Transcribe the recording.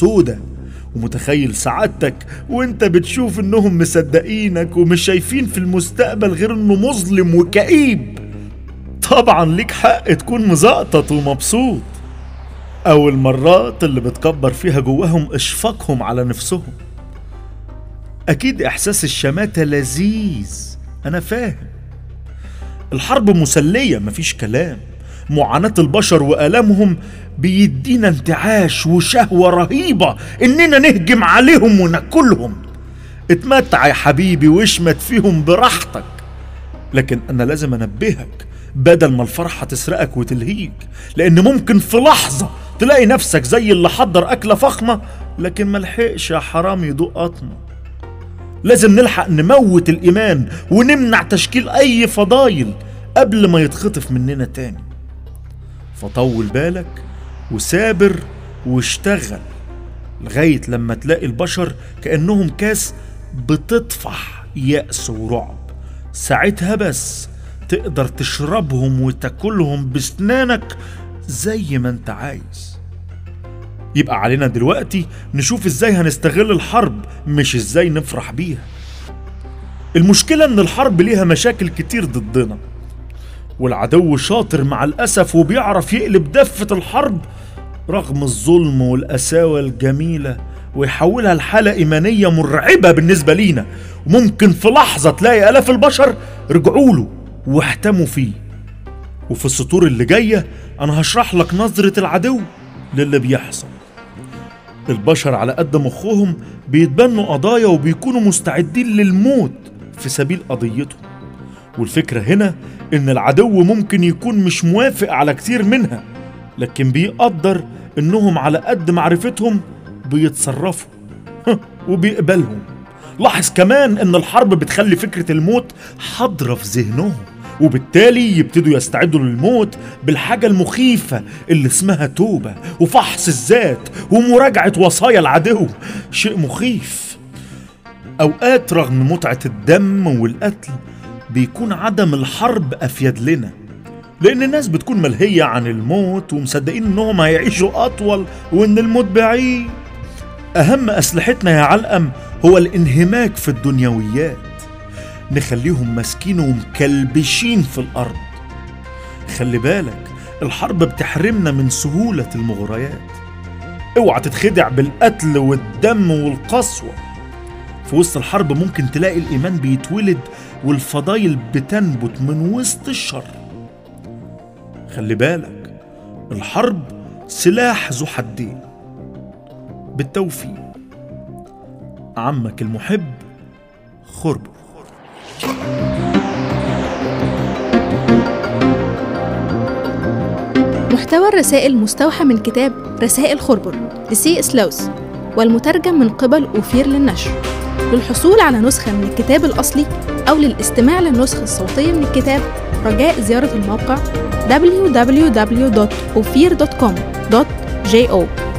سودة، ومتخيل سعادتك وانت بتشوف انهم مصدقينك ومش شايفين في المستقبل غير انه مظلم وكئيب. طبعا ليك حق تكون مزقطط ومبسوط. او المرات اللي بتكبر فيها جواهم اشفاقهم على نفسهم. اكيد احساس الشماتة لذيذ، انا فاهم. الحرب مسلية مفيش كلام، معاناة البشر وآلامهم بيدينا انتعاش وشهوة رهيبة اننا نهجم عليهم وناكلهم. اتمتع يا حبيبي واشمت فيهم براحتك، لكن انا لازم انبهك بدل ما الفرحة تسرقك وتلهيك، لان ممكن في لحظة تلاقي نفسك زي اللي حضر اكلة فخمة لكن ملحقش يا حرام يدوق قطمة. لازم نلحق نموت الايمان ونمنع تشكيل اي فضايل قبل ما يتخطف مننا تاني. فطول بالك وسابر واشتغل لغاية لما تلاقي البشر كأنهم كاس بتطفح يأس ورعب. ساعتها بس تقدر تشربهم وتاكلهم بسنانك زي ما انت عايز. يبقى علينا دلوقتي نشوف ازاي هنستغل الحرب، مش ازاي نفرح بيها. المشكلة ان الحرب ليها مشاكل كتير ضدنا، والعدو شاطر مع الأسف وبيعرف يقلب دفة الحرب رغم الظلم والقساوة الجميلة ويحولها لحالة إيمانية مرعبة بالنسبة لينا. وممكن في لحظة تلاقي آلاف البشر رجعوا له واحتموا فيه. وفي السطور اللي جاية أنا هشرح لك نظرة العدو للي بيحصل. البشر على قد مخهم بيتبنوا قضايا وبيكونوا مستعدين للموت في سبيل قضيتهم. والفكرة هنا إن العدو ممكن يكون مش موافق على كتير منها، لكن بيقدر إنهم على قد معرفتهم بيتصرفوا وبيقبلهم. لاحظ كمان إن الحرب بتخلي فكرة الموت حاضرة في ذهنهم، وبالتالي يبتدوا يستعدوا للموت بالحاجة المخيفة اللي اسمها توبة وفحص الذات ومراجعة وصايا العدو. شيء مخيف. أوقات رغم متعة الدم والقتل بيكون عدم الحرب أفيد لنا، لأن الناس بتكون ملهية عن الموت ومصدقين إنهم هيعيشوا أطول وإن الموت بعيد. أهم أسلحتنا يا علقم هو الانهماك في الدنيويات، نخليهم ماسكين ومكلبشين في الأرض. خلي بالك الحرب بتحرمنا من سهولة المغريات. اوعى تتخدع بالقتل والدم والقسوة. في وسط الحرب ممكن تلاقي الإيمان بيتولد والفضايل بتنبت من وسط الشر. خلي بالك الحرب سلاح ذو حدين. بالتوفيق، عمك المحب خربر. محتوى الرسائل مستوحى من كتاب رسائل خربر لسي سلوس، والمترجم من قبل أوفير للنشر. للحصول على نسخة من الكتاب الأصلي أو للاستماع للنسخة الصوتية من الكتاب رجاء زيارة الموقع www.ophir.com.jo